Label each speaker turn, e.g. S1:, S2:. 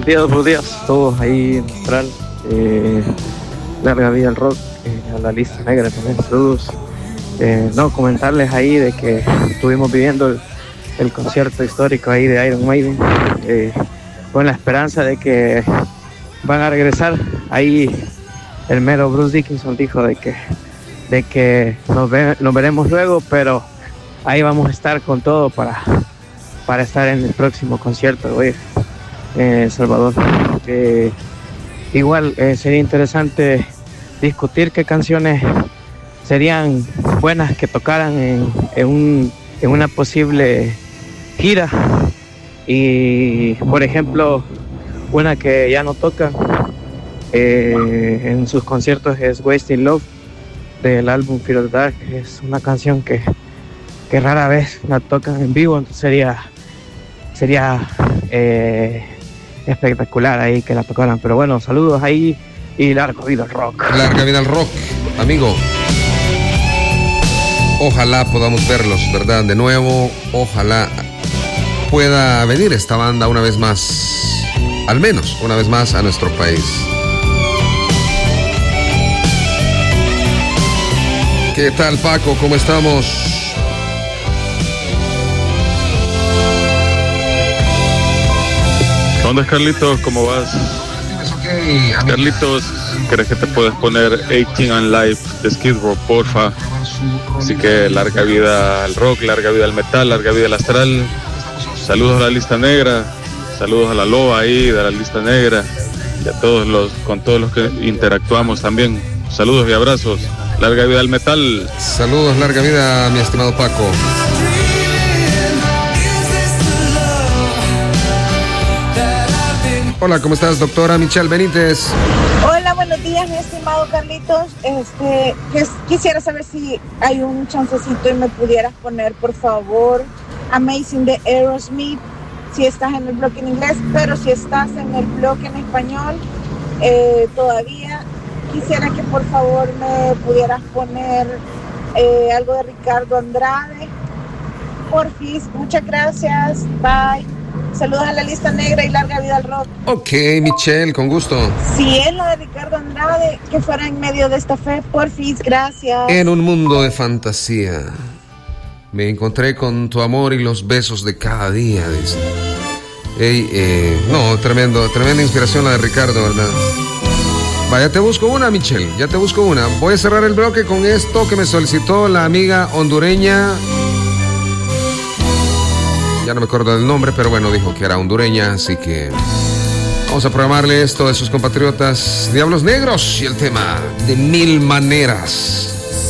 S1: buenos días, todos ahí en Austral. Larga vida al rock, a la lista negra también, saludos. Comentarles ahí de que estuvimos viviendo el concierto histórico ahí de Iron Maiden, con la esperanza de que van a regresar. Ahí el mero Bruce Dickinson dijo de que nos veremos luego, pero ahí vamos a estar con todo para estar en el próximo concierto hoy en El Salvador. Igual sería interesante discutir qué canciones serían buenas que tocaran en una posible gira. Y por ejemplo, una que ya no tocan en sus conciertos es Wasting Love del álbum Fear of the Dark. Es una canción que rara vez la tocan en vivo, entonces sería espectacular ahí que la tocaran. Pero bueno, saludos ahí y larga vida al rock.
S2: Larga vida al rock, amigo. Ojalá podamos verlos, ¿verdad? De nuevo, ojalá pueda venir esta banda una vez más, al menos una vez más, a nuestro país. ¿Qué tal, Paco? ¿Cómo estamos?
S3: ¿Qué onda, Carlitos? ¿Cómo vas?
S2: Okay,
S3: Carlitos, ¿crees que te puedes poner 18 and Live de Skid Row, porfa? Así que larga vida al rock, larga vida al metal, larga vida al astral. Saludos a la lista negra, saludos a la loba ahí de la lista negra y a con todos los que interactuamos también. Saludos y abrazos. Larga vida al metal.
S2: Saludos, larga vida, mi estimado Paco. Hola, ¿cómo estás, doctora Michelle Benítez?
S4: Hola, buenos días, mi estimado Carlitos. Quisiera saber si hay un chancecito y me pudieras poner, por favor, Amazing de Aerosmith, si estás en el bloque en inglés, pero si estás en el bloque en español, todavía quisiera que por favor me pudieras poner algo de Ricardo Andrade. Porfis, muchas gracias, bye. Saludos a la lista negra y larga vida al rock.
S2: Ok, Michelle, con gusto.
S4: Si es la de Ricardo Andrade, que fuera en medio de esta fe, porfis, gracias.
S2: En un mundo de fantasía, me encontré con tu amor y los besos de cada día, dice. Tremenda inspiración la de Ricardo, ¿verdad? Vaya, te busco una, Michelle, ya te busco una. Voy a cerrar el bloque con esto que me solicitó la amiga hondureña. Ya no me acuerdo del nombre, pero bueno, dijo que era hondureña, así que vamos a programarle esto de sus compatriotas Diablos Negros y el tema de Mil Maneras.